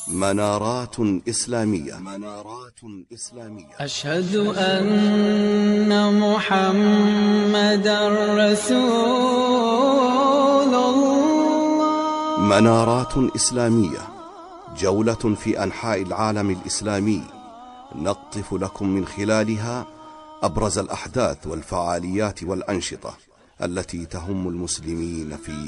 منارات إسلامية. أشهد أن محمدا رسول الله. منارات إسلامية، جولة في أنحاء العالم الإسلامي، نقطف لكم من خلالها أبرز الأحداث والفعاليات والأنشطة التي تهم المسلمين في